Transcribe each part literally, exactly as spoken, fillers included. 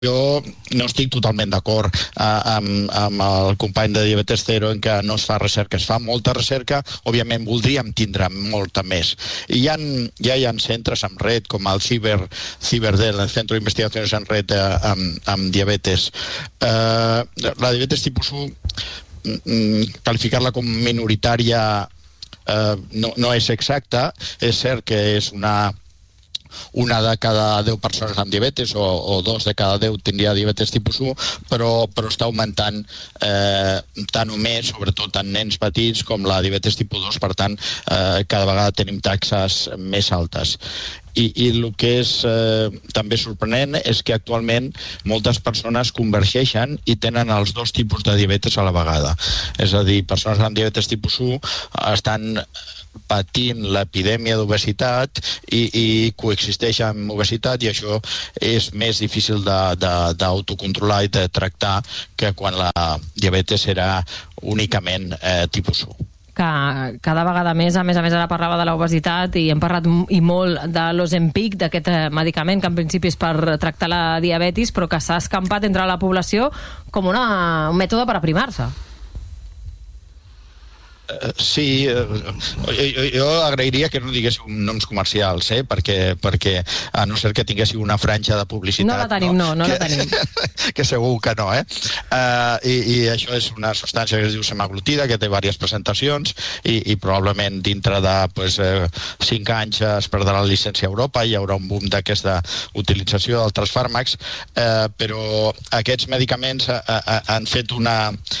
Jo no estic totalment d'acord eh, amb, amb el company de Diabetes Cero en que no es fa recerca. Es fa molta recerca, òbviament voldríem tindre molta més. I hi ha, ja hi ha centres en red, com el Ciber, Ciberdel, el Centro de Investigaciones en Red eh, amb, amb diabetes. Eh, la diabetes tipus u, qualificar-la com minoritària eh, no, no és exacta. És cert que és una... una de cada deu persones amb diabetes o, o dos de cada deu tindria diabetes tipus u, però, però està augmentant eh, tant o més, sobretot en nens petits, com la diabetes tipus dos, per tant, eh, cada vegada tenim taxes més altes. I, i el que és eh, també sorprenent és que actualment moltes persones convergeixen i tenen els dos tipus de diabetes a la vegada. És a dir, persones amb diabetes tipus u estan patint l'epidèmia d'obesitat i, i coexisteix amb obesitat, i això és més difícil d'autocontrolar i de tractar que quan la diabetes era únicament eh, tipus u. Que cada vegada més, a més a més ara parlava de l'obesitat i hem parlat i molt de l'Ozempic, d'aquest medicament que en principi és per tractar la diabetis, però que s'ha escampat entre la població com una, un mètode per aprimar-se. Sí, jo, jo agrairia que no diguéssiu noms comercials, eh? perquè, perquè a no ser que tinguéssiu una franja de publicitat... No la tenim, no, no, no que, la tenim. Que segur que no, eh? Uh, i, I això és una substància que es diu semaglutida, que té diverses presentacions, i, i probablement dintre de pues, eh, cinc anys es perdrà la llicència a Europa, i hi haurà un boom d'aquesta utilització d'altres fàrmacs, eh, però aquests medicaments eh, eh, han fet una,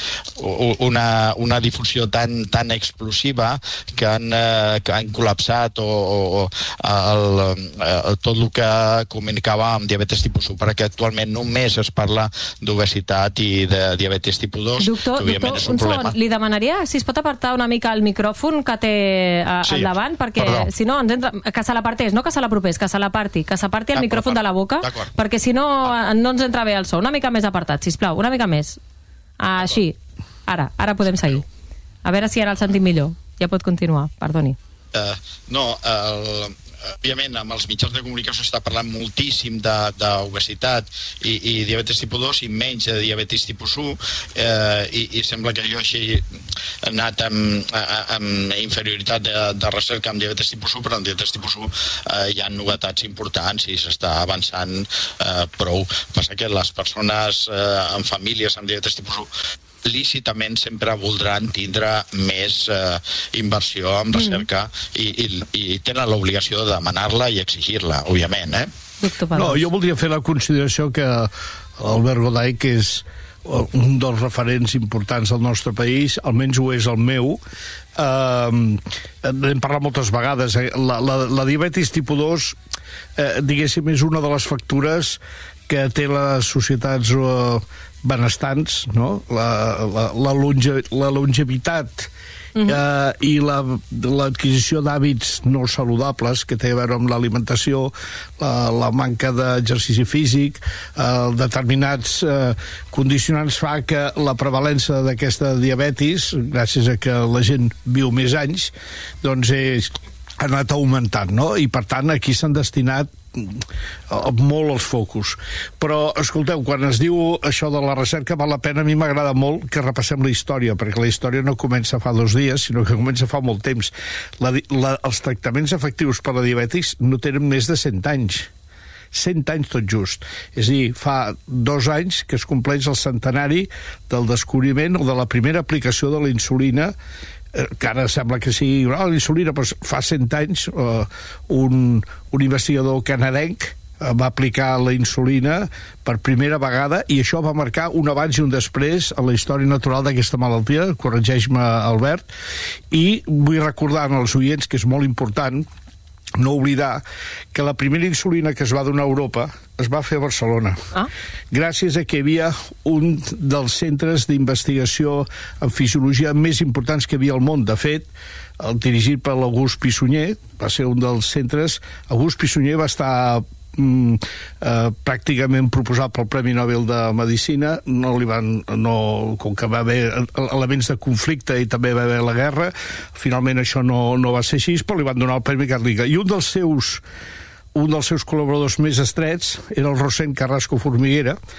una, una difusió tan, tan explosiva que han, eh, que han col·lapsat o, o, el, el, tot el que comunicava amb diabetes tipus u, perquè actualment només es parla d'obesitat i de diabetes tipus dos, doctor, que òbviament doctor, és un, un problema. Segon, li demanaria si es pot apartar una mica el micròfon que té eh, sí, al davant, perquè perdó. si no ens entra... Que se l'apartés, no que se l'apropés, que se l'aparti, que s'aparti el micròfon de la boca, perquè si no no ens entra bé el so. Una mica més apartat, sisplau, una mica més. Així, ara, ara podem seguir. A veure si ara el sentim millor. Ja pot continuar, perdoni. Uh, no, el, òbviament amb els mitjans de comunicació s'està parlant moltíssim d'obesitat i, i diabetes tipus dos i menys de diabetes tipus u, eh, i, i sembla que jo així he anat amb, amb inferioritat de, de recerca amb diabetes tipus u, però en diabetes tipus u eh, hi ha novetats importants i s'està avançant eh, prou. Passa que les persones eh, amb famílies amb diabetes tipus u lícitament sempre voldran tindre més eh, inversió en recerca mm. i, i, i tenen l'obligació de demanar-la i exigir-la, òbviament, eh? No, jo voldria fer la consideració que Albert Goday, que és un dels referents importants del nostre país, almenys ho és el meu, eh, n'hem parlat moltes vegades, eh? la, la, la diabetis tipus dos, eh, diguéssim, és una de les factures que té les societats eh, benestants, no? La, la, la, longe, la longevitat uh-huh. eh, i l'adquisició la, d'hàbits no saludables, que té a veure amb l'alimentació, la, la manca d'exercici físic, eh, determinats eh, condicionants fa que la prevalença d'aquesta diabetis, gràcies a que la gent viu més anys, doncs és, ha anat augmentant, no? I per tant aquí s'han destinat molt els focus. Però, escolteu, quan es diu això de la recerca, val la pena, a mi m'agrada molt que repassem la història, perquè la història no comença fa dos dies, sinó que comença fa molt temps. La, la, els tractaments efectius per la diabetis no tenen més de cent anys. cent anys tot just. És a dir, fa dos anys que es compleix el centenari del descobriment o de la primera aplicació de la insulina, que ara sembla que sigui oh, la insulina, però fa cent anys eh, un, un investigador canadenc eh, va aplicar la insulina per primera vegada, i això va marcar un abans i un després a la història natural d'aquesta malaltia, corregeix-me, Albert, i vull recordar als oients que és molt important no oblidar que la primera insulina que es va donar a Europa es va fer a Barcelona, ah. gràcies a que hi havia un dels centres d'investigació en fisiologia més importants que hi havia al món. De fet, el dirigit per l'August Pissunyer, va ser un dels centres. August Pissunyer va estar Mm, eh, pràcticament proposat pel Premi Nobel de Medicina. No li van, no, com que va haver elements de conflicte i també va haver la guerra, finalment això no, no va ser així, però li van donar el Premi Carliga. I un dels seus un dels seus col·laboradors més estrets era el Rosent Carrasco Formiguera,